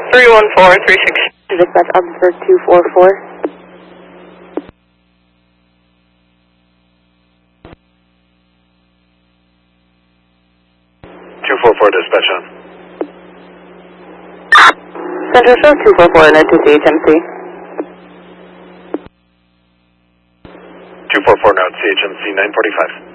31436. Dispatch Officer 244. 244 dispatch on. Central Show 244 and to CHMC. 244 now at CHMC 945.